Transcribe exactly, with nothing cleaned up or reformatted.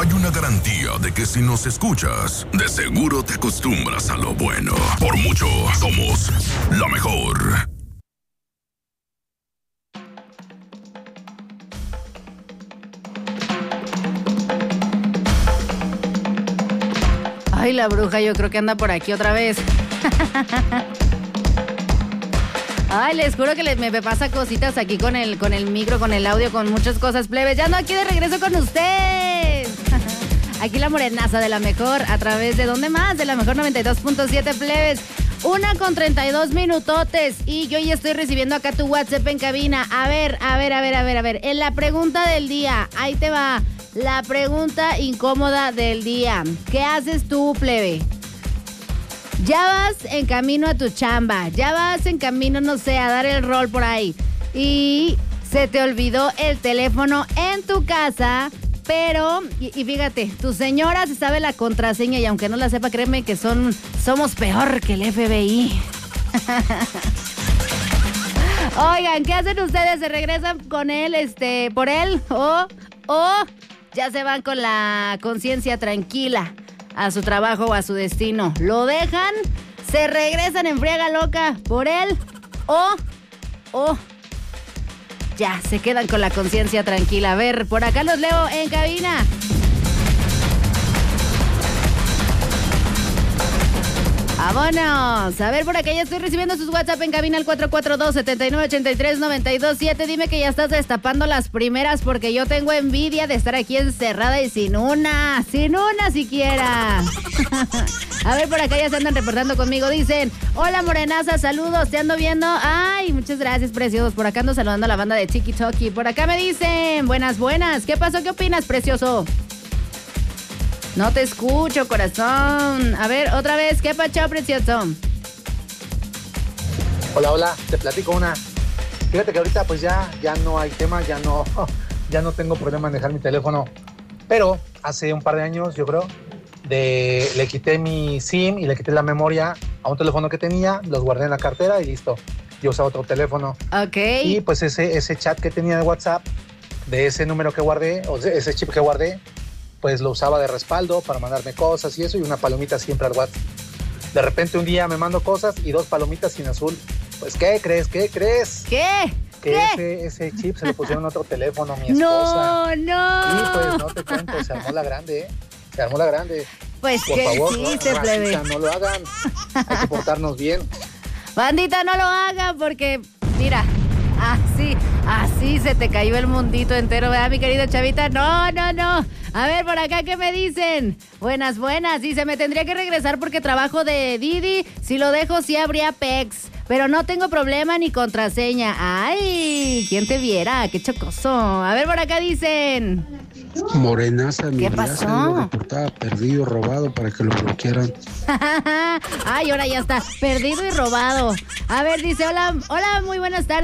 hay una garantía de que si nos escuchas, de seguro te acostumbras a lo bueno. Por mucho, somos la mejor. Ay, la bruja, yo creo que anda por aquí otra vez. Ay, les juro que les, me pasa cositas aquí con el, con el micro, con el audio, con muchas cosas, plebes. Ya ando aquí de regreso con ustedes. Aquí la morenaza de la mejor, a través de ¿dónde más? De la mejor noventa y dos punto siete, plebes. Una con treinta y dos minutotes. Y yo ya estoy recibiendo acá tu WhatsApp en cabina. A ver, a ver, a ver, a ver, a ver. En la pregunta del día, ahí te va. La pregunta incómoda del día. ¿Qué haces tú, plebe? Ya vas en camino a tu chamba, ya vas en camino, no sé, a dar el rol por ahí. Y se te olvidó el teléfono en tu casa, pero, y, y fíjate, tu señora se sabe la contraseña y aunque no la sepa, créeme que son, somos peor que el F B I. Oigan, ¿qué hacen ustedes? ¿Se regresan con él, este, por él? ¿O, o ya se van con la conciencia tranquila a su trabajo o a su destino? ¿Lo dejan? ¿Se regresan en friega loca por él? ¿O, o ya se quedan con la conciencia tranquila? A ver, por acá los leo en cabina. ¡Vámonos! A ver, por acá ya estoy recibiendo sus WhatsApp en cabina al cuatro cuatro dos, siete nueve ocho tres, nueve dos siete. Dime que ya estás destapando las primeras porque yo tengo envidia de estar aquí encerrada y sin una, sin una siquiera. A ver, por acá ya se andan reportando conmigo. Dicen, hola morenaza, saludos, te ando viendo. Ay, muchas gracias, preciosos. Por acá ando saludando a la banda de Tiki Toki. Por acá me dicen, buenas, buenas. ¿Qué pasó? ¿Qué opinas, precioso? No te escucho, corazón. A ver, otra vez, ¿qué pacho, precioso? Hola, hola, te platico una. Fíjate que ahorita pues ya, ya no hay tema, ya no, ya no tengo problema en dejar mi teléfono. Pero hace un par de años, yo creo, de, le quité mi SIM y le quité la memoria a un teléfono que tenía, los guardé en la cartera y listo. Yo usaba otro teléfono. Ok. Y pues ese, ese chat que tenía de WhatsApp, de ese número que guardé, o de ese chip que guardé, pues lo usaba de respaldo para mandarme cosas y eso, y una palomita siempre al WhatsApp. De repente un día me mando cosas y dos palomitas sin azul. Pues, ¿qué crees? ¿Qué crees? ¿Qué? Que ¿Qué? Ese, ese chip se lo pusieron a otro teléfono a mi esposa. No, no. Y pues no te cuento, se armó la grande, ¿eh? Se armó la grande. Pues Por qué favor, hiciste, no, plebe. racita, no lo hagan. Hay que portarnos bien. Bandita, no lo hagan porque, mira, así, así se te cayó el mundito entero, ¿verdad, mi querido Chavita? No, no, no. A ver, por acá, ¿qué me dicen? Buenas, buenas. Dice, me tendría que regresar porque trabajo de Didi. Si lo dejo, sí habría Pex. Pero no tengo problema ni contraseña. Ay, ¿quién te viera? Qué chocoso. A ver, por acá dicen. Morenaza, mi ¿Qué ya pasó? salió reportada perdido, robado para que lo bloquearan. Ay, ahora ya está. Perdido y robado. A ver, dice, hola, hola, muy buenas tardes.